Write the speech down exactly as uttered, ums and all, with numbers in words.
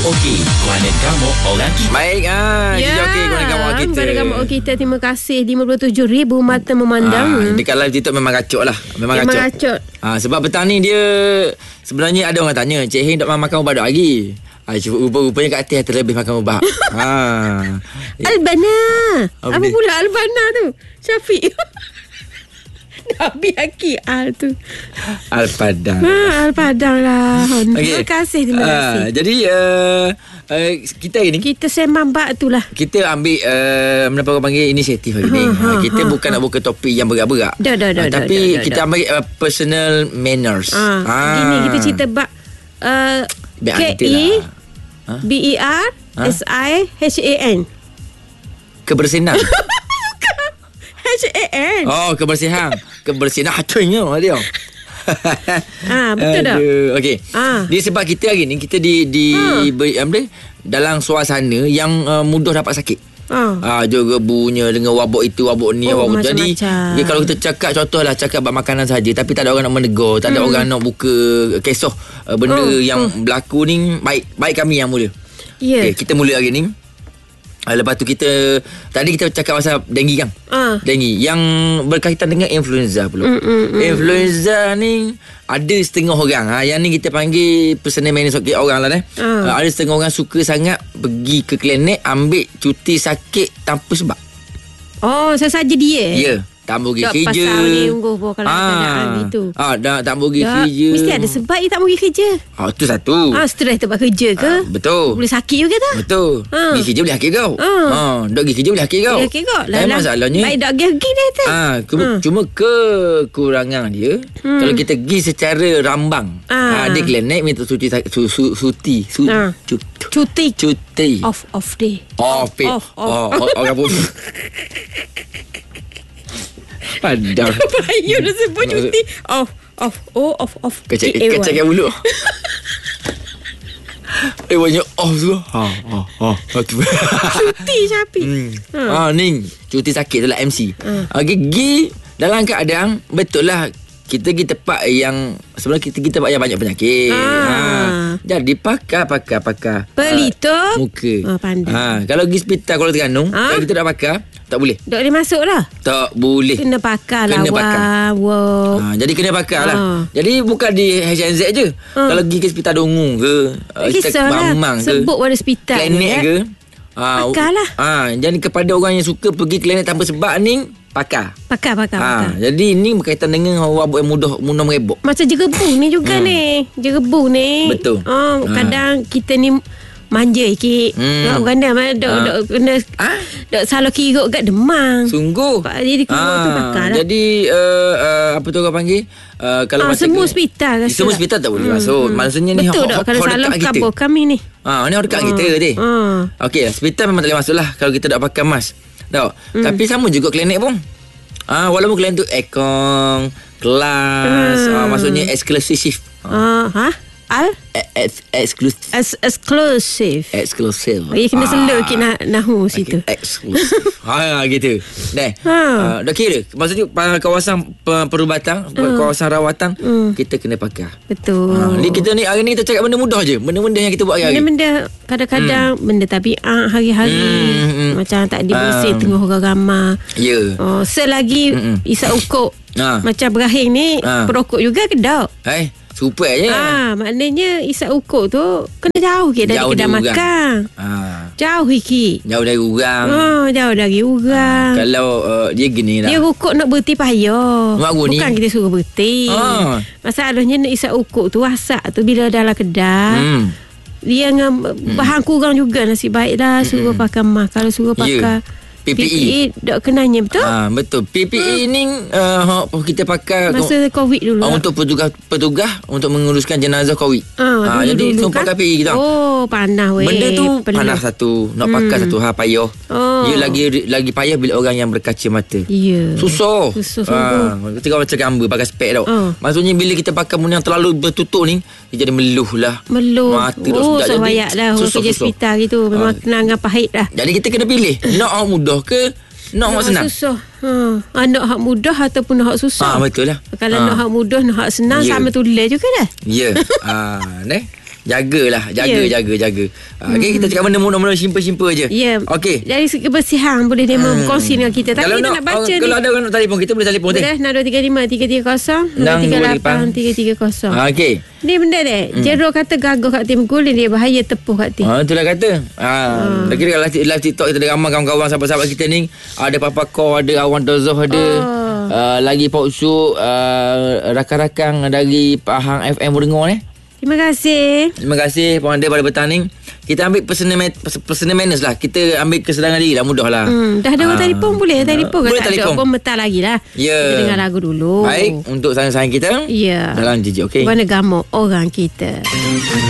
Okey, Kuala Kamu orang kita. Baik ah, Ya, okey Kuala Kamu kita. Kuala Kamu kita. Terima kasih lima puluh tujuh ribu mata memandang. Ah, dekat live TikTok memang racuk lah. Memang, Memang racuk. racuk. Ah, sebab petang ni dia sebenarnya ada orang tanya, Cik Hin tak makan ubat tak lagi? Ah, rupa-rupanya kat atas terlebih makan ubat. ah. Albana. Apa Apa dia? pula Albana tu? Syafiq. Nabi Aki Al tu. Al-Padang. Ha, Al Padang lah. Terima Okey. kasih, terima Ah, kasih. jadi uh, uh, kita hari ni Kita sembang bak tu lah. kita ambil uh, apa orang panggil inisiatif hari ni. Ha, ha, Uh, kita ha, bukan nak buka topik yang berat-berat. Dah, dah, dah, Uh, dah, tapi dah, dah, kita dah. ambil uh, personal manners. Ah, Gini kita cerita bak uh, Biar K kita E lah. Ha? B E R S I H A N. Kebersihan. H A N. Oh, kebersihan. Kebersihan hatinya dia. Ah, betul tak? Aduh, okey. Ah. Dia sebab kita hari ni kita di di Ha. ber, apa, dalam suasana yang uh, mudah dapat sakit. Ah. Ah, juga bunya dengan wabak itu, wabak ni, Oh, wabak. Jadi macam-macam. ya, kalau kita cakap contohlah cakap bab makanan saja tapi tak ada orang nak menegur, tak ada Hmm. orang nak buka kisah uh, benda Oh, yang berlaku ni, baik baik kami yang mula. Ya. Okey, kita mula hari ni. Uh, lepas tu kita tadi kita cakap pasal denggi kan? Ah. Denggi yang berkaitan dengan influenza pula. Mm, mm, mm. Influenza ni ada setengah orang ha, yang ni kita panggil personal manners okay, orang lah eh. Ah. Uh, ada setengah orang suka sangat pergi ke klinik ambil cuti sakit tanpa sebab. Oh, sesaja dia. Ya, tak pergi Tak kerja. pasal ni ungguh pun kalau keadaan itu. Ah, dah tak pergi Tak, kerja. mesti ada sebab dia tak pergi kerja. Ah, tu satu. Ah, stres tempat kerja ke? Ah, betul. Boleh sakit juga tak? Betul. Ah. Pergi kerja boleh hakik kau. Ah. Ah, dok pergi kerja boleh hakik kau. Boleh hakik kau. Eh, masalahnya Baik tak pergi dia tu. Ah, cuma, Ah. cuma kekurangan dia Hmm. kalau kita pergi secara rambang. Ah. Ah, dia klinik minta cuti sak- su, su, suti, su, Ah. cu, Cuti. cuti. Off off day. Off. Off. Off, off. Oh, orang pun. Padang. Bayu dah sebut cuti. Off off. Oh off off. Kacak K A Y. kacak kat mulut. Eh banyak off tu. Ha ha ha. ha tu. Cuti Syafiq. Hmm. Ha. Ah ni cuti sakit tu lah M C. Hmm. Okey, gi dalam keadaan betul lah kita pergi tempat yang sebenarnya kita pergi tempat yang banyak penyakit. Ah. Ha. Jadi pakar pakar pakar. Pelitup. Ah, muka. Ah, pandai. Ha, kalau pergi hospital Kuala Terengganu, Ah. kalau kita tak pakar, tak boleh. Tak boleh masuk lah. Tak boleh. Kena pakar lah. Kena pakar. Wow. Ha, jadi kena pakar lah. Ah. Jadi bukan di H N Z je. Ah. Kalau pergi ke hospital Dongung ke, uh, Kisahlah. Mamang ke, Sebut pada hospital. klinik ya. ke. Ha, Pakar lah. Ha, jadi kepada orang yang suka pergi klinik tanpa sebab ni, pakar. Pakar, pakar, pakar. Ha, jadi ini berkaitan dengan wabak yang mudah mudah merebak. Macam jerebu ni juga hmm. ni. Jerebu ni. Betul. Oh, Ha. kadang kita ni manja sikit. Hmm. Hmm. Orang dah mana dok Ha. dok kena Ah? dok salah kiruk kat demam. Sungguh. Pak, jadi keluar tu pakar lah. Jadi uh, uh, apa tu orang panggil? Uh, kalau Ah, macam semua ke- hospital rasa Semua tak? hospital tak boleh Hmm, masuk. hmm. Maksudnya ni Betul hak- tak hak- kalau hak salah dekat kita. kabur kami ni. Ha, ni orang dekat Ah. kita tadi. Ah. Okey, hospital memang tak boleh masuk lah kalau kita tak pakai mask. Tahu? Hmm. Tapi sama juga klinik pun. Ah, walaupun klinik tu aircon, kelas, Hmm. ah, maksudnya eksklusif. Ah, ha? Al E- ex- Eksklusif. as exclusive. Eksklusif. Oh, ya kena selo sikit nah, nahu situ. Eksklusif. ha, gitu. Dah. Ha. Ah, dah kira. Maksudnya pa- kawasan pe- perubatan, kawasan rawatan, Hmm. kita kena pakai. Betul. Ha, ni kita ni hari ni kita cakap benda mudah je. Benda-benda yang kita buat hari-hari. Benda-benda kadang-kadang benda tabiat hari-hari. Hmm, hmm. Macam tak dibersih Ah. tengah orang ramai. Ya. Oh, selagi Mm-mm. isap ukuk Ah. macam berakhir ni Ah. perokok juga ke tak? Eh, super je. Ah, maknanya isap ukuk tu kena jauh ke dari Jauh kedai dari orang. makan. Ah. Jauh sikit. Jauh dari orang. Oh, jauh dari orang. Kalau uh, dia gini lah. Dia rukuk nak berhenti payah. Mak gua ni. Bukan kita suruh berhenti. Ah. Masalahnya nak isap ukuk tu asap tu bila dalam kedai. Hmm. Dia dengan bahan kurang juga nasib baik dah suruh pakai mask. Kalau suruh Ya. pakai P P E. tak kenanya betul. Ah, betul. P P E ni uh, kita pakai Masa Covid dulu. uh, lah. untuk petugas-petugas untuk menguruskan jenazah Covid. Ah, Ah, dulu, jadi dulu semua pakai kan? P P E kita. Oh, panah weh. Benda tu Peluh. panas satu, nak pakai Hmm. satu hal payah. Oh. Dia lagi lagi payah bila orang yang berkaca mata. Ya. Susah. Susah Ah, kita kau macam gambar pakai spek tau. Ah. Maksudnya bila kita pakai benda yang terlalu bertutup ni, dia jadi meluh lah. Meluh. Mata tak Oh, sedap. Jadi sebayak dah orang susah, kerja susah. hospital gitu. Memang Ah. kenangan pahit dah. Jadi kita kena pilih nak hak mudah ke nak hak senang. Susah. Ha. Ah, nak hak mudah ataupun nak hak susah. Ah, betul lah. Kalau Ah. nak hak mudah, nak hak senang Ya. sama tulis juga dah. Ya. Ah, ne. Jagalah, jaga, Ya. jaga, jaga. Ha, okay, kita cakap benda mudah-mudah simple-simple je. Ya. Okey. Dari segi kebersihan boleh dia hmm. berkongsi dengan kita. Tapi Kalau kita nak, nak baca uh, ni. kalau ada orang nak telefon kita boleh telefon Boleh enam dua tiga lima tiga tiga kosong enam tiga lapan tiga tiga kosong. Ha, okey. Ni benda dek. Hmm. Jero kata gaguh kat tim gulin dia bahaya tepuh kat tim. Ha, itulah kata. Ha, hmm. Lagi dekat live, live TikTok kita ada ramai kawan-kawan sahabat-sahabat kita ni. Ada Papa Ko, ada Awan Dozoh, ada Oh. uh, lagi Pak Usuk, uh, rakan-rakan dari Pahang F M Berengor ni. Terima kasih. Terima kasih Puan Anda pada petang ni. Kita ambil personal, personal manners lah. Kita ambil kesedaran diri lah. Mudah lah. Hmm, dah ada orang Ah. telefon boleh telefon kan? Boleh Tak telefon. ada pun metal lagi lah. Ya. Kita dengar lagu dulu. Baik. Untuk sayang-sayang kita Ya. dalam J J, okey? Mana gamuk orang kita.